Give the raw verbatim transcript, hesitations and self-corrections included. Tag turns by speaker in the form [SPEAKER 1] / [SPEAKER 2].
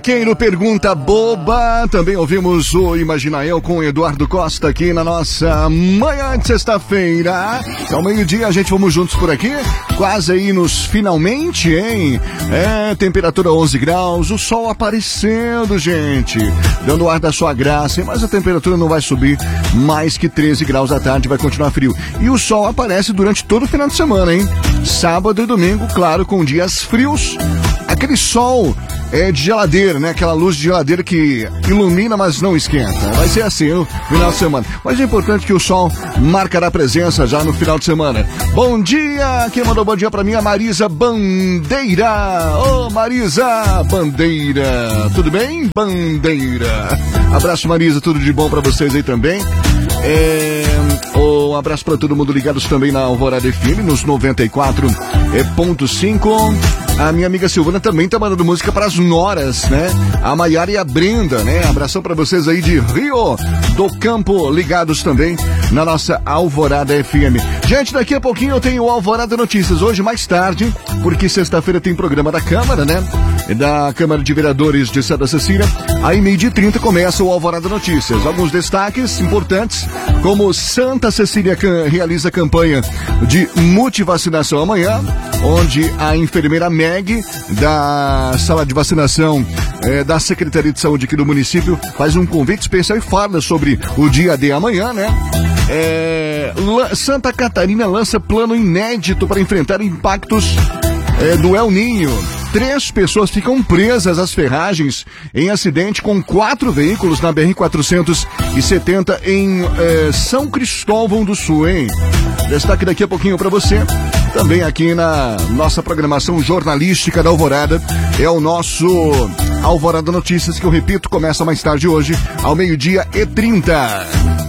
[SPEAKER 1] Queiro pergunta boba. Também ouvimos o Imaginael com o Eduardo Costa aqui na nossa manhã de sexta-feira. Ao meio-dia a gente vamos juntos por aqui, quase aí nos finalmente, hein? É, temperatura onze graus, o sol aparecendo, gente, dando ar da sua graça, mas a temperatura não vai subir mais que treze graus à tarde, vai continuar frio. E o sol aparece durante todo o final de semana, hein? Sábado e domingo, claro, com dias frios. Aquele sol é de geladeira, né? Aquela luz de geladeira que ilumina, mas não esquenta. Vai ser assim no final de semana. Mas é importante que o sol marcará presença já no final de semana. Bom dia! Quem mandou bom dia pra mim é a Marisa Bandeira. Ô, oh, Marisa Bandeira. Tudo bem? Bandeira. Abraço, Marisa. Tudo de bom pra vocês aí também. É... Um abraço pra todo mundo ligados também na Alvorada F M, nos noventa e quatro ponto cinco. A minha amiga Silvana também tá mandando música pras noras, né? A Maiara e a Brenda, né? Abração pra vocês aí de Rio do Campo, ligados também na nossa Alvorada F M. Gente, daqui a pouquinho eu tenho o Alvorada Notícias, hoje mais tarde, porque sexta-feira tem programa da Câmara, né? Da Câmara de Vereadores de Santa Cecília. Aí, meio-dia e trinta, começa o Alvorada Notícias. Alguns destaques importantes, como Santa Cecília realiza a campanha de multivacinação amanhã, onde a enfermeira Meg, da sala de vacinação é, da Secretaria de Saúde aqui do município, faz um convite especial e fala sobre o dia de amanhã, né? É, Santa Catarina lança plano inédito para enfrentar impactos é, do El Ninho. Três pessoas ficam presas às ferragens em acidente com quatro veículos na B R quatrocentos e setenta em eh, São Cristóvão do Sul, hein? Destaque daqui a pouquinho para você. Também aqui na nossa programação jornalística da Alvorada é o nosso Alvorada Notícias, que eu repito, começa mais tarde hoje, ao meio-dia e trinta.